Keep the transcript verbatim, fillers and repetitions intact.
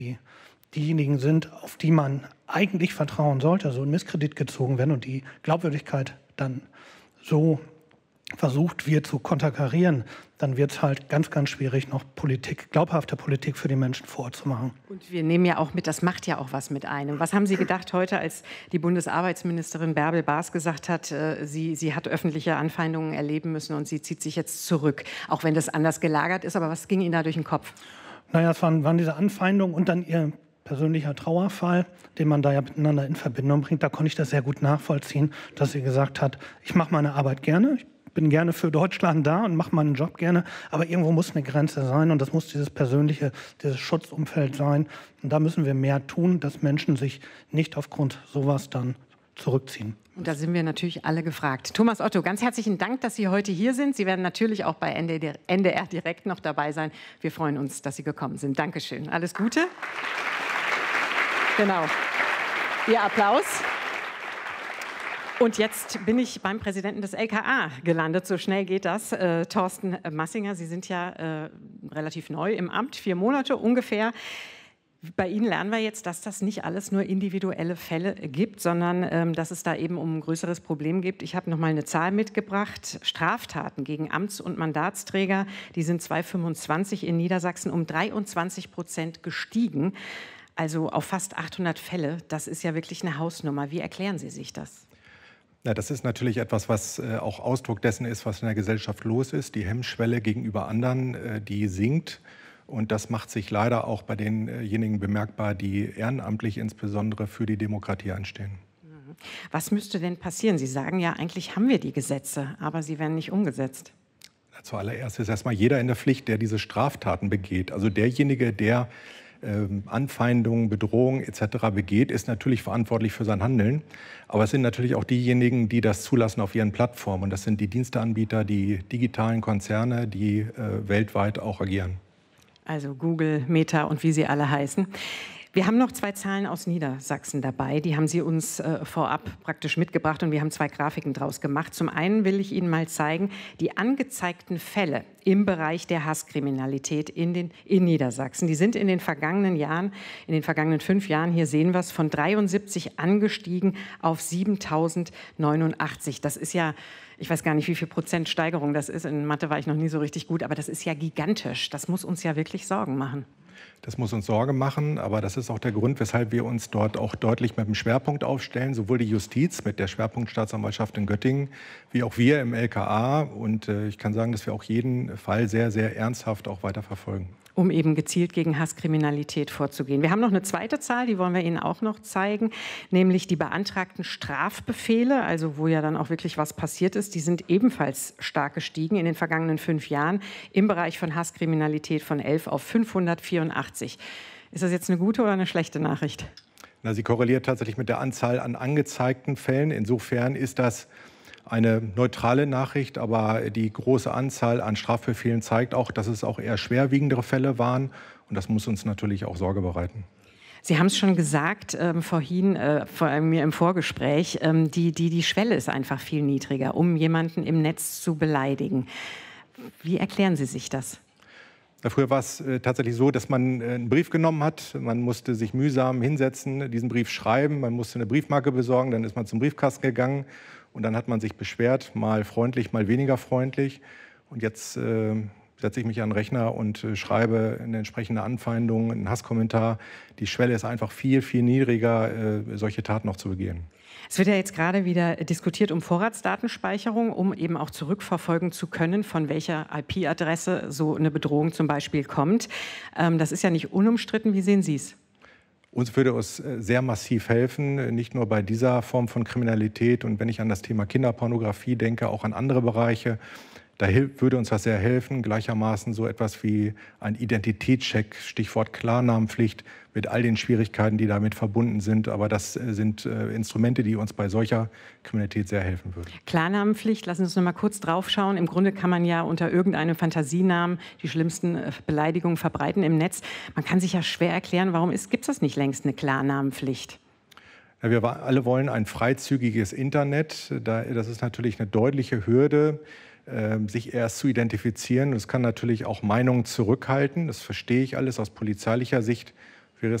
die diejenigen sind, auf die man eigentlich vertrauen sollte, so in Misskredit gezogen werden und die Glaubwürdigkeit dann so versucht wird zu konterkarieren, dann wird es halt ganz, ganz schwierig, noch Politik, glaubhafte Politik für die Menschen vor Ort zu machen. Und wir nehmen ja auch mit, das macht ja auch was mit einem. Was haben Sie gedacht heute, als die Bundesarbeitsministerin Bärbel Baas gesagt hat, äh, sie, sie hat öffentliche Anfeindungen erleben müssen und sie zieht sich jetzt zurück, auch wenn das anders gelagert ist. Aber was ging Ihnen da durch den Kopf? Naja, es waren, waren diese Anfeindungen und dann ihr persönlicher Trauerfall, den man da ja miteinander in Verbindung bringt. Da konnte ich das sehr gut nachvollziehen, dass sie gesagt hat, ich mache meine Arbeit gerne, ich bin gerne für Deutschland da und mache meinen Job gerne, aber irgendwo muss eine Grenze sein und das muss dieses persönliche, dieses Schutzumfeld sein. Und da müssen wir mehr tun, dass Menschen sich nicht aufgrund sowas dann zurückziehen. Und da sind wir natürlich alle gefragt. Thomas Otto, ganz herzlichen Dank, dass Sie heute hier sind. Sie werden natürlich auch bei N D R direkt noch dabei sein. Wir freuen uns, dass Sie gekommen sind. Dankeschön. Alles Gute. Genau. Ihr Applaus. Und jetzt bin ich beim Präsidenten des L K A gelandet. So schnell geht das. Äh, Thorsten Massinger, Sie sind ja äh, relativ neu im Amt, vier Monate ungefähr. Bei Ihnen lernen wir jetzt, dass das nicht alles nur individuelle Fälle gibt, sondern ähm, dass es da eben um ein größeres Problem gibt. Ich habe noch mal eine Zahl mitgebracht. Straftaten gegen Amts- und Mandatsträger, die sind zweitausendfünfundzwanzig in Niedersachsen um dreiundzwanzig Prozent gestiegen. Also auf fast achthundert Fälle. Das ist ja wirklich eine Hausnummer. Wie erklären Sie sich das? Ja, das ist natürlich etwas, was äh, auch Ausdruck dessen ist, was in der Gesellschaft los ist. Die Hemmschwelle gegenüber anderen, äh, die sinkt. Und das macht sich leider auch bei denjenigen bemerkbar, die ehrenamtlich insbesondere für die Demokratie einstehen. Was müsste denn passieren? Sie sagen ja, eigentlich haben wir die Gesetze, aber sie werden nicht umgesetzt. Zuallererst ist erstmal jeder in der Pflicht, der diese Straftaten begeht. Also derjenige, der Ähm, Anfeindungen, Bedrohungen et cetera begeht, ist natürlich verantwortlich für sein Handeln. Aber es sind natürlich auch diejenigen, die das zulassen auf ihren Plattformen. Und das sind die Diensteanbieter, die digitalen Konzerne, die äh, weltweit auch agieren. Also Google, Meta und wie sie alle heißen. Wir haben noch zwei Zahlen aus Niedersachsen dabei. Die haben Sie uns äh, vorab praktisch mitgebracht und wir haben zwei Grafiken draus gemacht. Zum einen will ich Ihnen mal zeigen, die angezeigten Fälle im Bereich der Hasskriminalität in, den, in Niedersachsen. Die sind in den vergangenen Jahren, in den vergangenen fünf Jahren, hier sehen wir es, von dreiundsiebzig angestiegen auf siebentausendneunundachtzig. Das ist ja, ich weiß gar nicht, wie viel Prozent Steigerung das ist. In Mathe war ich noch nie so richtig gut, aber das ist ja gigantisch. Das muss uns ja wirklich Sorgen machen. Das muss uns Sorge machen, aber das ist auch der Grund, weshalb wir uns dort auch deutlich mit dem Schwerpunkt aufstellen, sowohl die Justiz mit der Schwerpunktstaatsanwaltschaft in Göttingen, wie auch wir im L K A. Und äh, ich kann sagen, dass wir auch jeden Fall sehr, sehr ernsthaft auch weiter verfolgen. Um eben gezielt gegen Hasskriminalität vorzugehen. Wir haben noch eine zweite Zahl, die wollen wir Ihnen auch noch zeigen, nämlich die beantragten Strafbefehle, also wo ja dann auch wirklich was passiert ist, die sind ebenfalls stark gestiegen in den vergangenen fünf Jahren im Bereich von Hasskriminalität von elf auf fünfhundertvierundachtzig. Ist das jetzt eine gute oder eine schlechte Nachricht? Na, sie korreliert tatsächlich mit der Anzahl an angezeigten Fällen. Insofern ist das eine neutrale Nachricht, aber die große Anzahl an Strafbefehlen zeigt auch, dass es auch eher schwerwiegendere Fälle waren. Und das muss uns natürlich auch Sorge bereiten. Sie haben es schon gesagt ähm, vorhin, äh, vor mir im Vorgespräch, ähm, die, die, die Schwelle ist einfach viel niedriger, um jemanden im Netz zu beleidigen. Wie erklären Sie sich das? Ja, früher war es äh, tatsächlich so, dass man äh, einen Brief genommen hat. Man musste sich mühsam hinsetzen, diesen Brief schreiben. Man musste eine Briefmarke besorgen. Dann ist man zum Briefkasten gegangen. Und dann hat man sich beschwert, mal freundlich, mal weniger freundlich. Und jetzt äh, setze ich mich an den Rechner und äh, schreibe eine entsprechende Anfeindung, einen Hasskommentar. Die Schwelle ist einfach viel, viel niedriger, äh, solche Taten noch zu begehen. Es wird ja jetzt gerade wieder diskutiert um Vorratsdatenspeicherung, um eben auch zurückverfolgen zu können, von welcher I P-Adresse so eine Bedrohung zum Beispiel kommt. Ähm, das ist ja nicht unumstritten. Wie sehen Sie es? Uns würde es sehr massiv helfen, nicht nur bei dieser Form von Kriminalität. Und wenn ich an das Thema Kinderpornografie denke, auch an andere Bereiche, da würde uns das sehr helfen. Gleichermaßen so etwas wie ein Identitätscheck, Stichwort Klarnamenpflicht, mit all den Schwierigkeiten, die damit verbunden sind. Aber das sind äh, Instrumente, die uns bei solcher Kriminalität sehr helfen würden. Klarnamenpflicht, lassen Sie uns noch mal kurz drauf schauen. Im Grunde kann man ja unter irgendeinem Fantasienamen die schlimmsten äh, Beleidigungen verbreiten im Netz. Man kann sich ja schwer erklären, warum gibt es das nicht längst, eine Klarnamenpflicht? Ja, wir alle wollen ein freizügiges Internet. Das ist natürlich eine deutliche Hürde, sich erst zu identifizieren. Das kann natürlich auch Meinungen zurückhalten. Das verstehe ich alles aus polizeilicher Sicht.